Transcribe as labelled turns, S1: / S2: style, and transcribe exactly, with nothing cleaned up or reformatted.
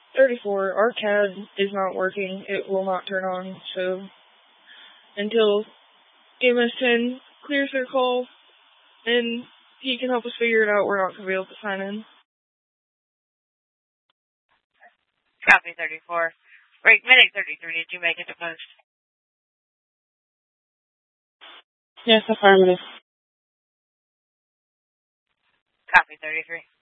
S1: thirty-four, our C A D is not working. It will not turn on, so until E M S ten clears their call and he can help us figure it out, we're not going to be able to sign in.
S2: Copy thirty-four. Break Medic thirty-three, did you make it to post?
S3: Yes, affirmative.
S2: Copy thirty-three.